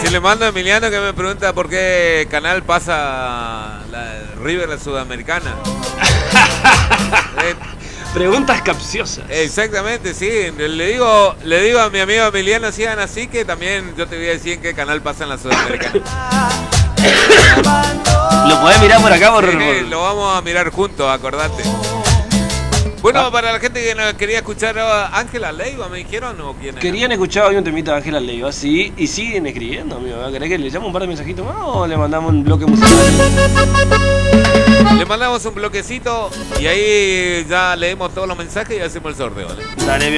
Y le mando a Emiliano que me pregunta por qué canal pasa la River la Sudamericana. Preguntas capciosas. Exactamente, sí. Le digo a mi amigo Emiliano, sigan así, que también yo te voy a decir en qué canal pasa en la Sudamericana. Lo podés mirar por acá, Sí, lo vamos a mirar juntos, acordate. Bueno, para la gente que nos quería escuchar, Ángela Leiva, ¿me dijeron o quién era? Querían escuchar hoy un temita de Ángela Leiva, sí, y siguen escribiendo, amigo. ¿Querés que le llame un par de mensajitos más o le mandamos un bloque musical? Le mandamos un bloquecito y ahí ya leemos todos los mensajes y hacemos el sorteo, ¿vale? Dale, bien.